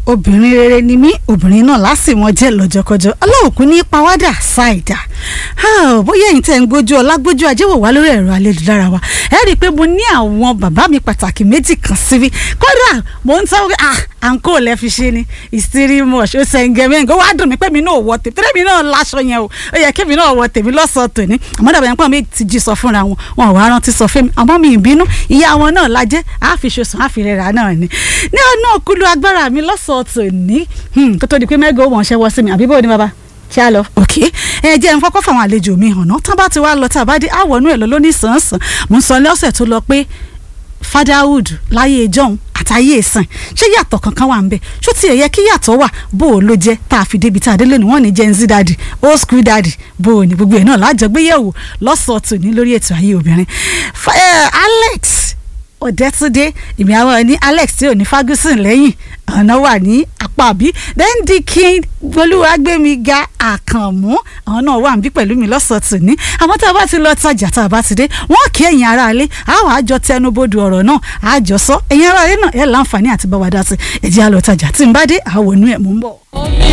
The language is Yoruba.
obìnrin rere ni mí obìnrin náà lásìmọ́ jẹ́ lọ́jọ́kọjọ́ ọlọ́ọ̀kú ní pàwádà ṣáìdà bóyá ẹ̀yin tẹ́ ń gbójú ọlágbójú ajéwò wá lórí ẹ̀rọ ayélujára wa ẹ rí i pé mo ní àwọn bàbá mi pàtàkì méjì kan síbí kódà mo ń sọ àǹkó lẹ fi ṣe ni ìsírí mọ̀ṣ ó sẹ́ńgẹ́ mẹ́ǹgẹ́ ó wá dùn mí pé mi náà wọ tèmi tẹ́lẹ̀ mi náà láṣọ yẹn o ó yẹ kí mi náà wọ tèmi lọ́sọ̀ọ́ tòní àmọ́ dàbẹ̀ yẹn pọ́n mi ti jí sọ fúnra wọn wọn ò wá rántí sọ fún mi àmọ́ mi ìbínú ìyá wọn náà lájẹ́ àfiṣosùn àfirẹ́ra náà ni ní ọ̀nà òkúlu agbára mi lọ́sọ̀ọ́ tòní kó tó di pé mẹ́gàn ó wọ̀n ṣẹ́wọ́ sí mi àbí bó ni bàbá ṣá lọ. ok ẹ jẹ́ n kọ́kọ́ fáwọn àlejò mi hàn náà tán bá ti wá lọ tá a bá dé àwọnú ẹ̀ lọ lóní sàn-án mo ń sọ lọ́sẹ̀ tó lọ pé fatherhood láyé ìjọ́un àtàyè ìsàn ṣé yàtọ̀ kankan wà ń bẹ̀ ṣó tiẹ̀ yẹ kí yàtọ̀ wà bó o ló jẹ́ tá a fi débi tá a dé lónìí wọ́n ní Gen Z daddy old school daddy bó o ní gbogbo ẹ̀ náà lájọgbéyẹ̀wò lọ́sọ̀ọ̀tù ní lórí ètò ayé obìnrin Alex Ọ̀dẹ́túndé ìmì àwọn ní Alex tí ò ní Ferguson lẹ́yìn ọ̀nà wà ní apá bí then Dikin Olúwagbémiga Àkànmú àwọn náà wà ń bí pẹ̀lú mi lọ́sọ̀tù ní àmọ́ tá a bá ti lọ tajà tá a bá ti dé wọ́n kí ẹ̀yin aráalé àwọn àjọ tẹnubodò ọ̀rọ̀ náà àjọ sọ ẹ̀yin aráalé náà ẹ̀ láǹfààní àti bá wa dá sí ẹ̀jẹ̀ àlọ́ tajà tí n bá dé àwọn ònú ẹ̀ mú ń bọ̀.